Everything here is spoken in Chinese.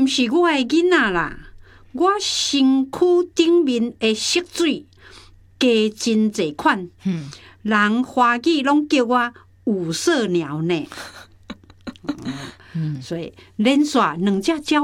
是我的囡仔啦，我身躯顶面的色水加真侪款，人华语拢叫我五色鸟呢。所以连续2只鸟